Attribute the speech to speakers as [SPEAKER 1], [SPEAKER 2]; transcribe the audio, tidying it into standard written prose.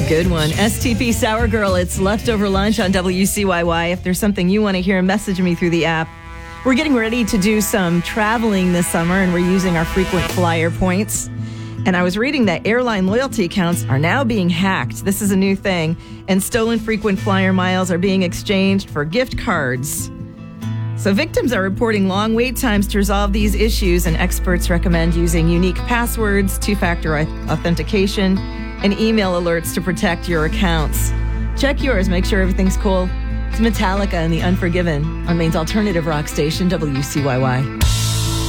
[SPEAKER 1] Good one. STP Sour Girl, it's Leftover Lunch on WCYY. If there's something you want to hear, message me through the app. We're getting ready to do some traveling this summer, and we're using our frequent flyer points. And I was reading that airline loyalty accounts are now being hacked. This is a new thing. And stolen frequent flyer miles are being exchanged for gift cards. So victims are reporting long wait times to resolve these issues, and experts recommend using unique passwords, two-factor authentication, and email alerts to protect your accounts. Check yours. Make sure everything's cool. It's Metallica and The Unforgiven on Maine's alternative rock station, WCYY.